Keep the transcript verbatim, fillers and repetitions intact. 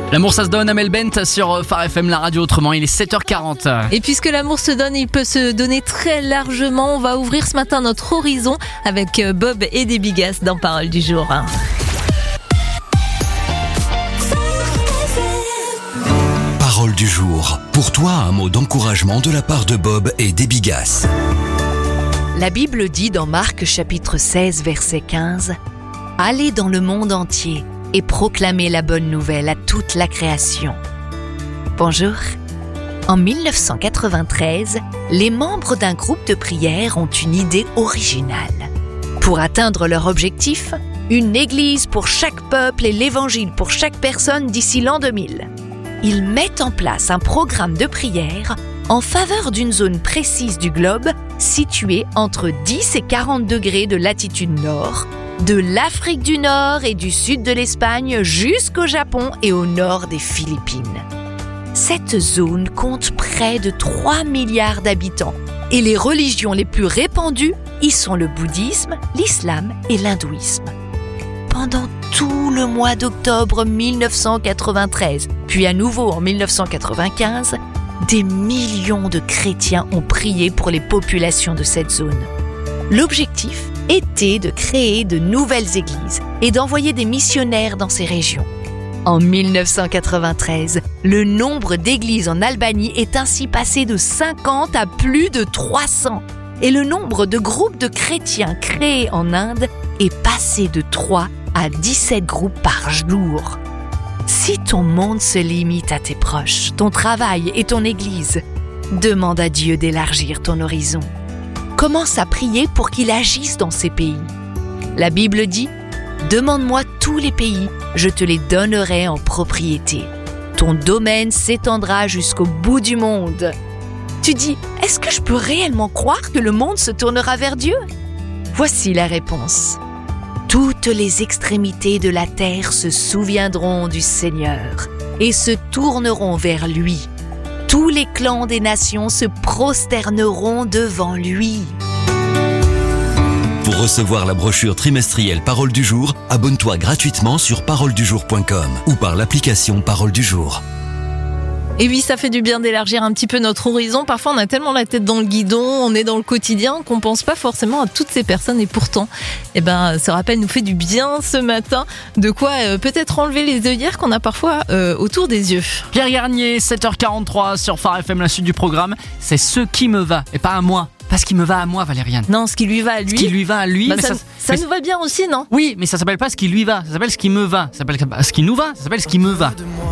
L'amour ça se donne, Amel Bent sur Phare F M, la radio autrement, il est sept heures quarante. Et puisque l'amour se donne, il peut se donner très largement. On va ouvrir ce matin notre horizon avec Bob et des Bigas dans Parole du jour. Parole du jour. Pour toi, un mot d'encouragement de la part de Bob et des Bigas. La Bible dit dans Marc chapitre seize verset quinze « Allez dans le monde entier et proclamez la bonne nouvelle à toute la création. » Bonjour. En dix-neuf cent quatre-vingt-treize, les membres d'un groupe de prière ont une idée originale. Pour atteindre leur objectif, une église pour chaque peuple et l'évangile pour chaque personne d'ici l'an deux mille. Ils mettent en place un programme de prière en faveur d'une zone précise du globe située entre dix et quarante degrés de latitude nord, de l'Afrique du Nord et du sud de l'Espagne jusqu'au Japon et au nord des Philippines. Cette zone compte près de trois milliards d'habitants et les religions les plus répandues y sont le bouddhisme, l'islam et l'hindouisme. Pendant tout le mois d'octobre dix-neuf cent quatre-vingt-treize, puis à nouveau en dix-neuf cent quatre-vingt-quinze, des millions de chrétiens ont prié pour les populations de cette zone. L'objectif était de créer de nouvelles églises et d'envoyer des missionnaires dans ces régions. En dix-neuf cent quatre-vingt-treize, le nombre d'églises en Albanie est ainsi passé de cinquante à plus de trois cents. Et le nombre de groupes de chrétiens créés en Inde est passé de trois à dix-sept groupes par jour. Si ton monde se limite à tes proches, ton travail et ton église, demande à Dieu d'élargir ton horizon. Commence à prier pour qu'il agisse dans ces pays. La Bible dit « Demande-moi tous les pays, je te les donnerai en propriété. Ton domaine s'étendra jusqu'au bout du monde. » Tu dis « Est-ce que je peux réellement croire que le monde se tournera vers Dieu ?» Voici la réponse. Toutes les extrémités de la terre se souviendront du Seigneur et se tourneront vers lui. Tous les clans des nations se prosterneront devant lui. Pour recevoir la brochure trimestrielle Parole du jour, abonne-toi gratuitement sur parole du jour point com ou par l'application Parole du jour. Et oui, ça fait du bien d'élargir un petit peu notre horizon. Parfois, on a tellement la tête dans le guidon, on est dans le quotidien, qu'on pense pas forcément à toutes ces personnes. Et pourtant, eh ben, ce rappel nous fait du bien ce matin. De quoi euh, peut-être enlever les œillères qu'on a parfois euh, autour des yeux. Pierre Garnier, sept heures quarante-trois sur Phare F M, la suite du programme. C'est ce qui me va, et pas à moi. Pas ce qui me va à moi, Valériane. Non, ce qui lui va à lui. Ce qui lui va à lui. Bah mais ça ça, ça mais nous va bien aussi, non ? Oui, mais ça s'appelle pas ce qui lui va. Ça s'appelle ce qui me va. Ça s'appelle ce qui nous va. Ça s'appelle ce qui me va.